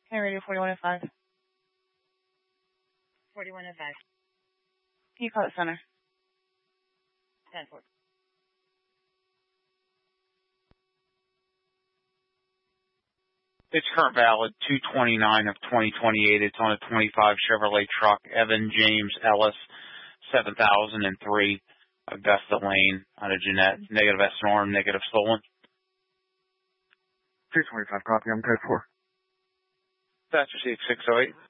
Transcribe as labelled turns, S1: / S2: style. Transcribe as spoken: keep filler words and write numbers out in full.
S1: Hey, radio forty-one oh five.
S2: forty-one oh five.
S1: Can you call it center?
S2: ten four.
S3: It's current valid two twenty-nine of twenty twenty-eight. It's on a twenty-five Chevrolet truck, Evan James Ellis, seven thousand three, Augusta Lane, out of Jeanette. Negative S norm, negative stolen.
S4: two twenty-five, copy. I'm code four.
S3: That's received six oh eight.